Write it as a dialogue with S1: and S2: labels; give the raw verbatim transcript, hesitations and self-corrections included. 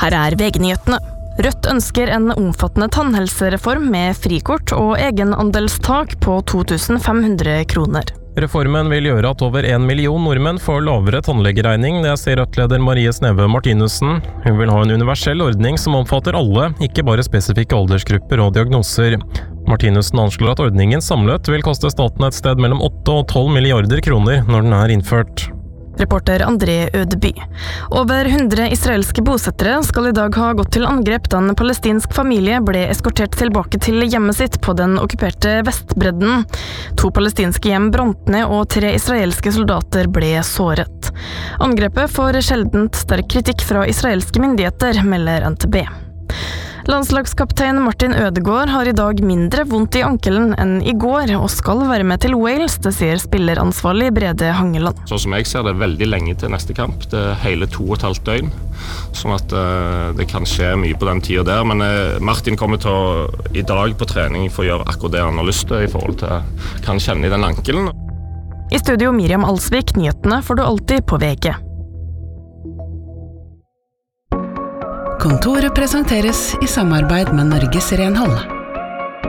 S1: Her er V G-nyhetene. Rødt ønsker en omfattende tannhelsereform med frikort og egenandelstak på to tusen fem hundre kroner.
S2: Reformen vil gjøre at over en million nordmenn får lavere tannlegeregning, det sier Rødt-leder Marie Sneve Martinussen. Hun vil ha en universell ordning som omfatter alle, ikke bare spesifikke aldersgrupper og diagnoser. Martinussen anslår at ordningen samlet vil koste staten et sted mellom åtte og tolv milliarder kroner når den er innført.
S1: Reporter André Ødeby. Over hundre israelske bosettere skal i dag ha gått til angrep da en palestinsk familie ble eskortert tilbake til hjemmet sitt på den okkuperte Vestbredden. To palestinske hjem brant ned og tre israelske soldater ble såret. Angrepet får sjeldent sterk kritikk fra israelske myndigheter, melder N T B. Landslagskaptein Martin Ødegaard har i dag mindre vondt i ankelen enn i går, og skal være med til Wales, det sier spilleransvarlig Brede Hangeland.
S3: Så som jeg ser det veldig lenge til neste kamp, det er hele to og et halvt døgn, sånn at uh, det kan skje mye på den tiden der, men uh, Martin kommer til å i dag på trening for å gjøre akkurat det han har lyst til i forhold til hva han kjenner i den ankelen.
S1: I studio Miriam Alsvik, nyhetene får du alltid på V G.
S4: Kontoret presenteres i samarbeid med Norges Renhold.